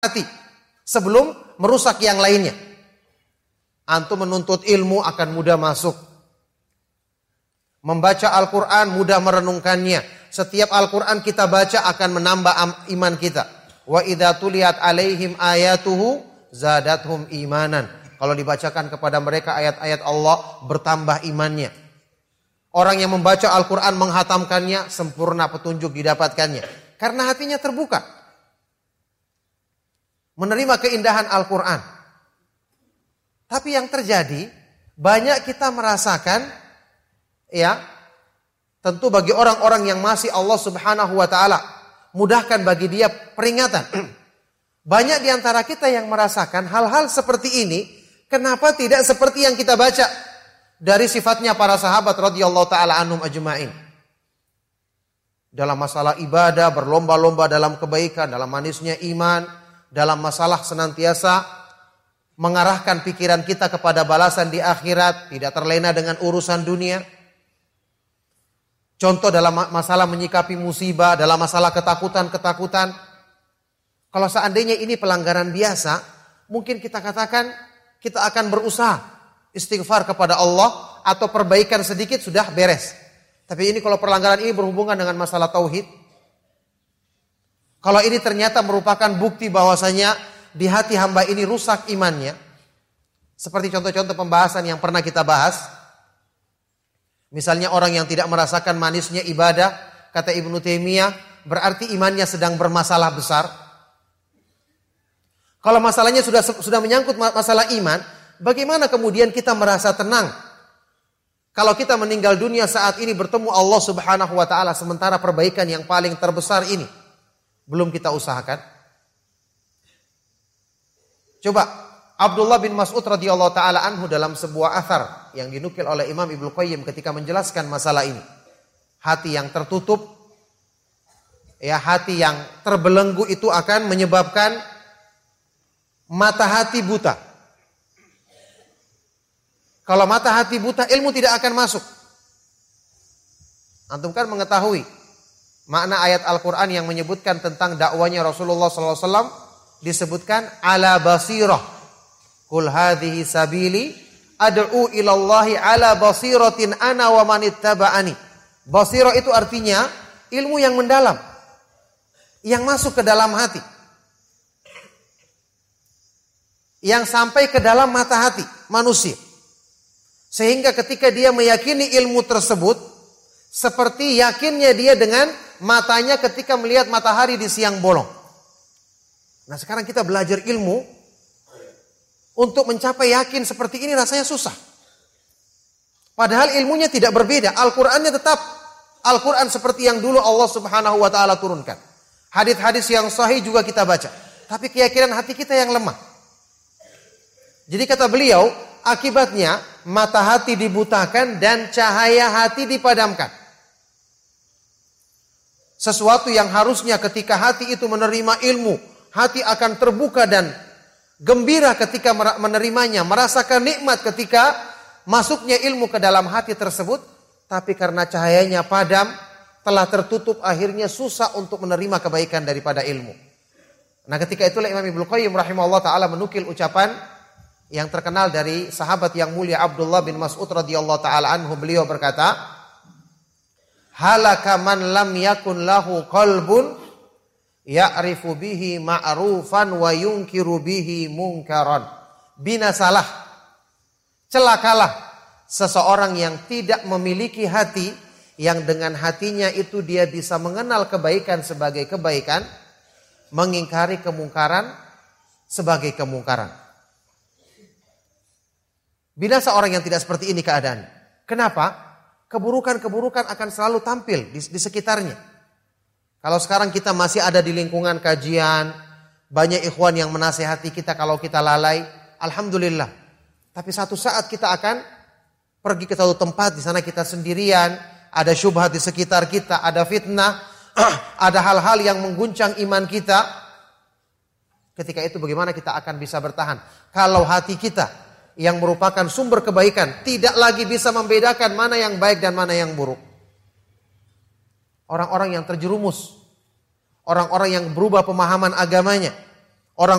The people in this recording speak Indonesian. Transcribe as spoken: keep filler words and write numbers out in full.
hati sebelum merusak yang lainnya. Antum menuntut ilmu akan mudah masuk. Membaca Al-Quran mudah merenungkannya. Setiap Al-Quran kita baca akan menambah iman kita. Wa idza tuliyat alaihim ayatuhu zadathum imanan. Kalau dibacakan kepada mereka ayat-ayat Allah, bertambah imannya. Orang yang membaca Al-Quran menghatamkannya, sempurna petunjuk didapatkannya. Karena hatinya terbuka. Menerima keindahan Al-Quran. Tapi yang terjadi, banyak kita merasakan, ya, tentu bagi orang-orang yang masih Allah Subhanahu wa Ta'ala mudahkan bagi dia peringatan. Banyak di antara kita yang merasakan hal-hal seperti ini, kenapa tidak seperti yang kita baca dari sifatnya para sahabat radhiyallahu taala anhum ajma'in. Dalam masalah ibadah berlomba-lomba dalam kebaikan, dalam manisnya iman, dalam masalah senantiasa mengarahkan pikiran kita kepada balasan di akhirat, tidak terlena dengan urusan dunia. Contoh dalam masalah menyikapi musibah, dalam masalah ketakutan-ketakutan. Kalau seandainya ini pelanggaran biasa, mungkin kita katakan kita akan berusaha istighfar kepada Allah atau perbaikan sedikit sudah beres. Tapi ini kalau pelanggaran ini berhubungan dengan masalah tauhid, kalau ini ternyata merupakan bukti bahwasanya di hati hamba ini rusak imannya, seperti contoh-contoh pembahasan yang pernah kita bahas. Misalnya orang yang tidak merasakan manisnya ibadah, kata Ibnu Taimiyah, berarti imannya sedang bermasalah besar. Kalau masalahnya sudah sudah menyangkut masalah iman, bagaimana kemudian kita merasa tenang? Kalau kita meninggal dunia saat ini bertemu Allah Subhanahu wa Ta'ala, sementara perbaikan yang paling terbesar ini belum kita usahakan. Coba Abdullah bin Mas'ud radhiyallahu taala anhu dalam sebuah athar yang dinukil oleh Imam Ibnu Qayyim ketika menjelaskan masalah ini. Hati yang tertutup, ya hati yang terbelenggu itu akan menyebabkan mata hati buta. Kalau mata hati buta, ilmu tidak akan masuk. Antum kan mengetahui makna ayat Al-Quran yang menyebutkan tentang dakwanya Rasulullah sallallahu alaihi wasallam, disebutkan ala basirah. Qul hadhihi sabili ad'u ilallahi ala basiratin ana wa manittaba'ani. Basirah itu artinya ilmu yang mendalam, yang masuk ke dalam hati, yang sampai ke dalam mata hati manusia. Sehingga ketika dia meyakini ilmu tersebut, seperti yakinnya dia dengan matanya ketika melihat matahari di siang bolong. Nah sekarang kita belajar ilmu, untuk mencapai yakin seperti ini rasanya susah. Padahal ilmunya tidak berbeda. Al-Qur'annya tetap Al-Qur'an seperti yang dulu Allah Subhanahu wa Ta'ala turunkan. Hadis-hadis yang sahih juga kita baca. Tapi keyakinan hati kita yang lemah. Jadi kata beliau, akibatnya mata hati dibutakan dan cahaya hati dipadamkan. Sesuatu yang harusnya ketika hati itu menerima ilmu, hati akan terbuka dan gembira ketika menerimanya, merasakan nikmat ketika masuknya ilmu ke dalam hati tersebut, tapi karena cahayanya padam, telah tertutup, akhirnya susah untuk menerima kebaikan daripada ilmu. Nah ketika itulah Imam Ibnu Qayyim rahimahullah ta'ala menukil ucapan yang terkenal dari sahabat yang mulia Abdullah bin Mas'ud radhiyallahu ta'ala anhu. Beliau berkata, halaka man lam yakun lahu qalbun ya'rifu bihi ma'rufan wa yunkiru bihi munkaran. Binasalah, celakalah seseorang yang tidak memiliki hati, yang dengan hatinya itu dia bisa mengenal kebaikan sebagai kebaikan, mengingkari kemungkaran sebagai kemungkaran. Binasa orang yang tidak seperti ini keadaan. Kenapa? Keburukan-keburukan akan selalu tampil di, di sekitarnya. Kalau sekarang kita masih ada di lingkungan kajian, banyak ikhwan yang menasihati kita kalau kita lalai, alhamdulillah. Tapi satu saat kita akan pergi ke satu tempat, di sana kita sendirian, ada syubhat di sekitar kita, ada fitnah, ada hal-hal yang mengguncang iman kita. Ketika itu bagaimana kita akan bisa bertahan? Kalau hati kita yang merupakan sumber kebaikan tidak lagi bisa membedakan mana yang baik dan mana yang buruk. Orang-orang yang terjerumus, orang-orang yang berubah pemahaman agamanya,